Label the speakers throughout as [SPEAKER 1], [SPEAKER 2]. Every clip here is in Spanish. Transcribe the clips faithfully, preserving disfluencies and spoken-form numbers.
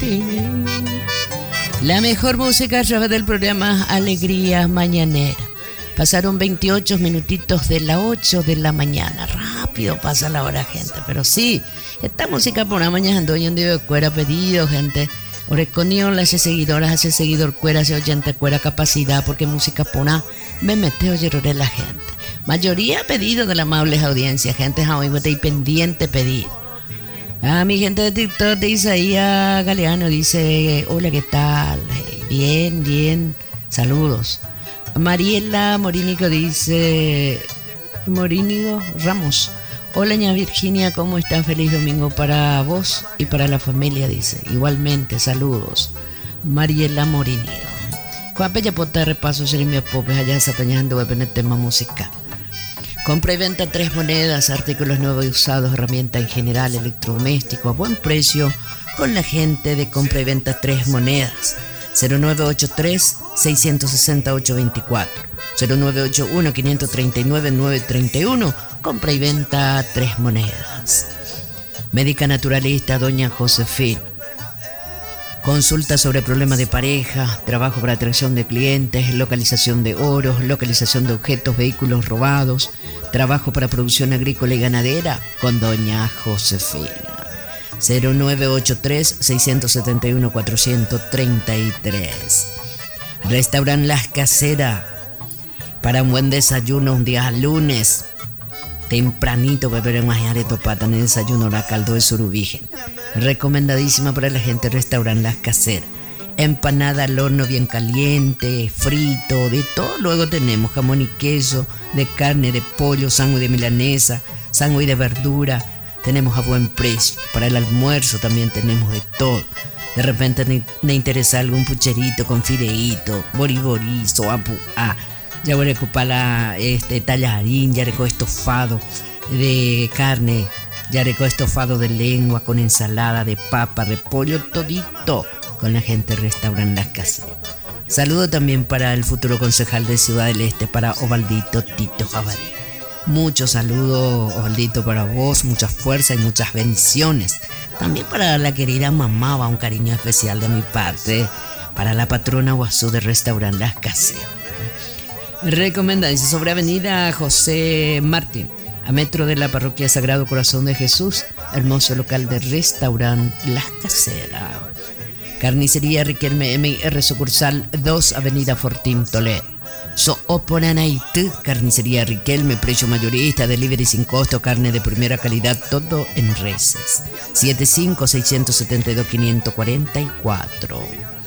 [SPEAKER 1] La mejor música a través del programa Alegría Mañanera. Pasaron veintiocho minutitos de las ocho de la mañana. Rápido pasa la hora, gente. Pero sí, esta música por la mañana ando yo de cuera pedido, gente. Oreconión, las seguidoras, hace seguidor cuera, hace oyente cuera capacidad, porque música pona me mete oye la gente. Mayoría pedido de la amables audiencia, gente, hoy voy pendiente pedido. Ah, mi gente de TikTok de Isaías Galeano dice, hola, ¿qué tal? Bien, bien, saludos. Mariela Morínico dice, Morínico Ramos, hola, ña Virginia, ¿cómo estás? Feliz domingo para vos y para la familia, dice. Igualmente, saludos. Mariela Morínico. Cuapella pota repaso, serimia popes, allá satañando en el tema musical. Compra y venta tres monedas, artículos nuevos y usados, herramienta en general, electrodoméstico a buen precio con la gente de Compra y Venta Tres Monedas. cero nueve ocho tres, seis seis cero, ocho dos cuatro, cero nueve ocho uno, cinco tres nueve, nueve tres uno. Compra y Venta Tres Monedas. Médica naturalista doña Josefina. Consulta sobre problemas de pareja, trabajo para atracción de clientes, localización de oros, localización de objetos, vehículos robados, trabajo para producción agrícola y ganadera con doña Josefina. cero nueve ocho tres, seis siete uno, cuatro tres tres. Restaurant Las Caseras. Para un buen desayuno un día lunes. Tempranito beber más areto pata en el desayuno la caldo de surubígen. Recomendadísima para la gente. Restaurant Las Caseras. Empanada al horno bien caliente, frito, de todo. Luego tenemos jamón y queso, de carne, de pollo, sándwich de milanesa, sándwich de verdura. Tenemos a buen precio. Para el almuerzo también tenemos de todo. De repente me interesa algún pucherito con fideíto, boriborizo, apu, ah. Ya voy a ocupar la este, tallarín, ya recojo estofado de carne, ya recojo estofado de lengua con ensalada de papa, repollo, todito con la gente del Restaurant Las Caseras. Saludo también para el futuro concejal de Ciudad del Este, para Ovaldito Tito Jabalí. Muchos saludos, Ovaldito, para vos, mucha fuerza y muchas bendiciones. También para la querida mamá, va un cariño especial de mi parte, para la patrona Guazú del Restaurant Las Caseras. Recomendación sobre Avenida José Martín, a metro de la parroquia Sagrado Corazón de Jesús, hermoso local de Restaurant Las Caseras. Carnicería Riquelme M R, sucursal dos, Avenida Fortín Toledo. So Oponanaitú, Carnicería Riquelme, precio mayorista, delivery sin costo, carne de primera calidad, todo en reses. siete cinco, seis siete dos, cinco cuatro cuatro.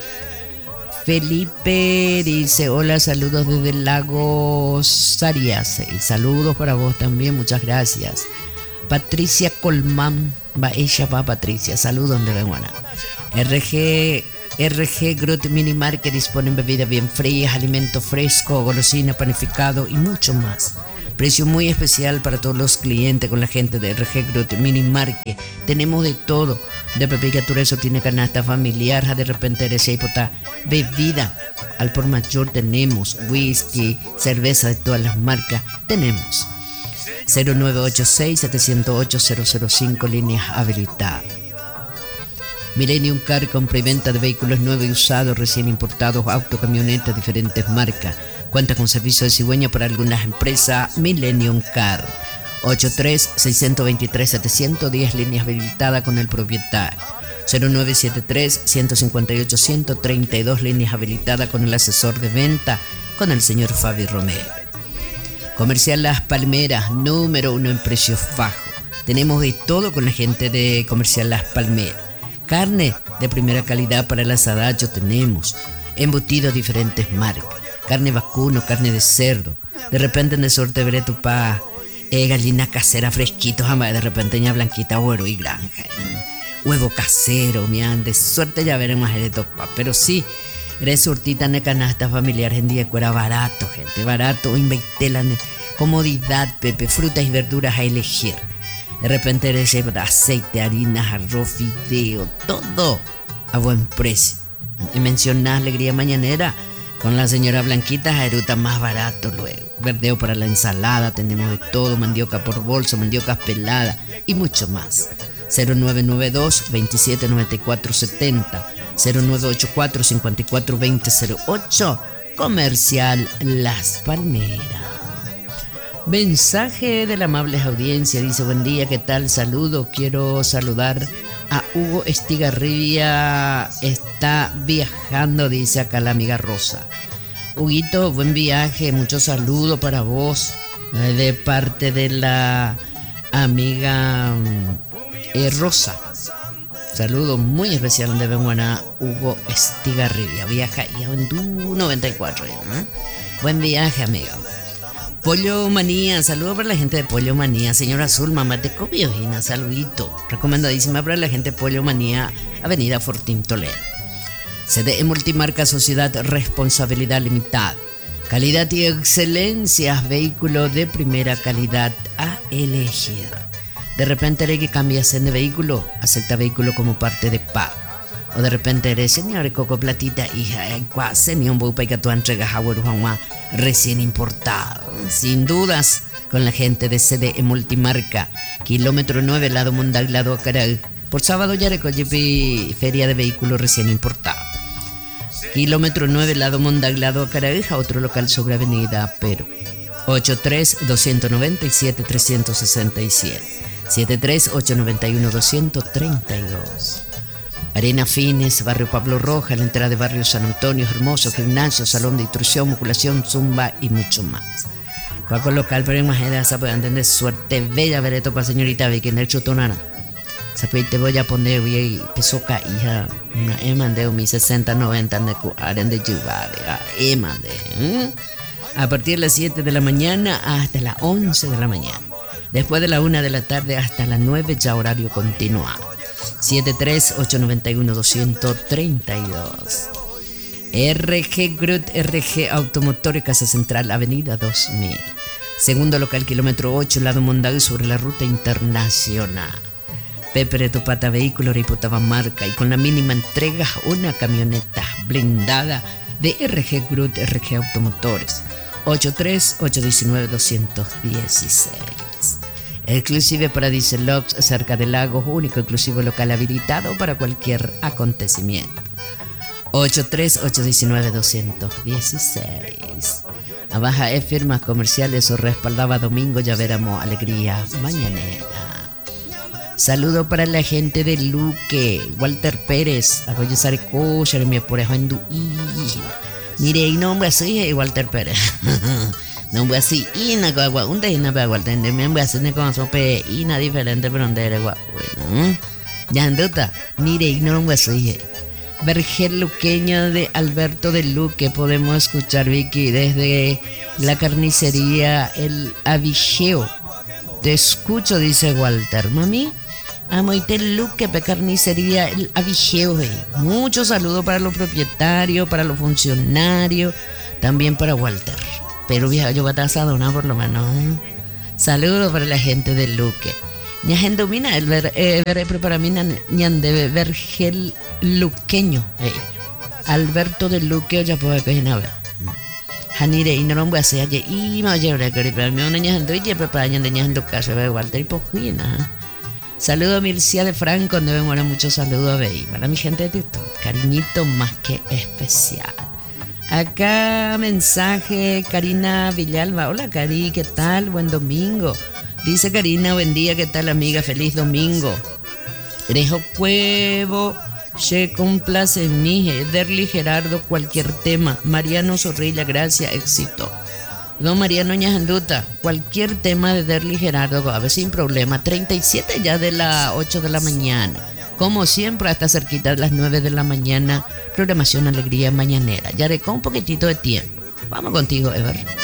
[SPEAKER 1] Felipe dice, hola, saludos desde el lago Sarias. Y saludos para vos también, muchas gracias. Patricia Colmán, va ella, va Patricia, saludos de Beguana. R G, R G Grut Mini Market, disponen bebidas bien frías, alimento fresco, golosina, panificado y mucho más. Precio muy especial para todos los clientes con la gente de R G Grut Mini Market. Tenemos de todo. De pepicatura, eso tiene canasta familiar, de repente eres hipota, bebida al por mayor tenemos, whisky, cerveza de todas las marcas, tenemos. cero nueve ocho seis, siete cero ocho, cero cero cinco, líneas habilitadas. Millennium Car, compra y venta de vehículos nuevos y usados, recién importados, auto, camionetas, diferentes marcas. Cuenta con servicio de cigüeña para algunas empresas. Millennium Car. ocho tres, seis dos tres, siete uno cero, líneas habilitadas con el propietario. cero nueve siete tres, uno cinco ocho, uno tres dos, líneas habilitadas con el asesor de venta, con el señor Fabi Romero. Comercial Las Palmeras, número uno en precios bajos. Tenemos de todo con la gente de Comercial Las Palmeras. Carne de primera calidad para el asadacho tenemos. Embutidos diferentes marcas. Carne vacuno, carne de cerdo. De repente en el sorte veré tu pa... Eh, gallina casera fresquito, jamás de repente ña blanquita, huevo y granja. Huevo casero, mian, de suerte ya veremos el topa. Pero sí, eres surtita de canasta familiar en día que era barato, gente, barato, inveitela, comodidad, pepe, frutas y verduras a elegir. De repente eres aceite, harina, arroz, fideo, todo a buen precio. Y mencionar alegría mañanera con la señora Blanquita, jaeruta más barato luego. Verdeo para la ensalada, tenemos de todo, mandioca por bolso, mandiocas peladas y mucho más. cero nueve nueve dos, veintisiete noventa y cuatro setenta, cero nueve ocho cuatro, cincuenta y cuatro veinte cero ocho, Comercial Las Palmeras. Mensaje de la amable audiencia, dice: buen día, ¿qué tal? Saludo, quiero saludar a Hugo Estigarribia, está viajando, dice acá la amiga Rosa. Huguito, buen viaje, mucho saludo para vos, eh, de parte de la amiga eh, Rosa. Saludo muy especial de Benguana, Hugo Estigarribia, viaja y en tu noventa y cuatro, ¿eh? Buen viaje, amigo. Pollo Manía, saludo para la gente de Pollo Manía. Señora Azul, mamá de Cobiojina, saludito. Recomendadísima para la gente de Pollo Manía, Avenida Fortín Toledo. C D E Multimarca, Sociedad Responsabilidad Limitada. Calidad y excelencia, vehículo de primera calidad a elegir. De repente eres que cambias de vehículo, acepta vehículo como parte de pago. O de repente eres señor Coco Platita, hija, cuase ni un bupa y que tú entregas a Huerujama recién importado. Sin dudas, con la gente de C D E Multimarca, kilómetro nueve, lado Mundag, lado Acaral. Por sábado ya recogió feria de vehículos recién importados. Kilómetro nueve, lado Mundag, lado Acaral, otro local sobre Avenida Perú. ocho tres, dos nueve siete, tres seis siete. siete tres, ocho nueve uno, dos tres dos. Arena Fines, Barrio Pablo Roja, la entrada de Barrio San Antonio, hermoso gimnasio, salón de instrucción, musculación, zumba y mucho más. Cuaco local, pero imagínate, esa pueden tener suerte bella, vereto para señorita Vicky en el chotonana. Sapei te voy a poner y pesoca hija, una ema de mi sesenta noventa de cuaren de Yubare, ema de. A partir de las siete de la mañana hasta las once de la mañana. Después de la una de la tarde hasta las nueve ya horario continuado. siete tres, ocho nueve uno, dos tres dos. R G Grut, R G Automotor, Casa Central, Avenida dos mil. Segundo local, kilómetro ocho, lado Mondague, sobre la ruta internacional. Pepe Topata Vehículo, Ripotaba Marca, y con la mínima entrega, una camioneta blindada de R G Grut, R G Automotores. ocho tres, ocho uno nueve, dos uno seis. Exclusive para Dieselox, cerca del lago, único exclusivo local habilitado para cualquier acontecimiento. ocho tres, ocho uno nueve, dos uno seis. A baja E, firmas comerciales o respaldaba domingo, ya veremos alegría mañanera. Saludo para la gente de Luque, Walter Pérez, Arroyo Sareco, Jeremia Porejo en Mire, y no voy a ser Walter Pérez. No voy a ser ina guagua, un día no voy a Walter, me voy a hacer con sope ina diferente, pero no era guagua. Bueno, ya anduta, mire, y no voy a ser. Vergel Luqueño de Alberto de Luque, podemos escuchar, Vicky, desde la carnicería El Avigeo. Te escucho, dice Walter, mami. Amoite Luque, pe carnicería El Avigeo. Muchos saludos para los propietarios, para los funcionarios, también para Walter. Pero vieja, yo voy a estar ¿no? Por lo menos. Saludos para la gente de Luque. Ña gente domina el ver, eh, ver prepara mi ñan de Vergel Luqueño. Eh. Alberto de Luque, ya puedo que nada. Hanire y no lo voy a hacer allí y me voy a llevar a pero me una ña gente y prepara ñan de ña gente casa de Walter y pojina. Saludo a Mircea de Franco, donde vemos muchos saludos a Bey. Para mi gente de TikTok, cariñito más que especial. Acá mensaje, Karina Villalba. Hola Cari, ¿qué tal? Buen domingo. Dice Karina, buen día, ¿qué tal amiga? Feliz domingo. Rejo Cuevo, se complace en mí, Derly Gerardo, cualquier tema. Mariano Zorrilla, gracias, éxito. Don Mariano Ñajanduta, cualquier tema de Derly Gerardo, a ver sin problema. treinta y siete ya de las ocho de la mañana. Como siempre, hasta cerquita de las nueve de la mañana, programación Alegría Mañanera. Ya con un poquitito de tiempo. Vamos contigo, Ever.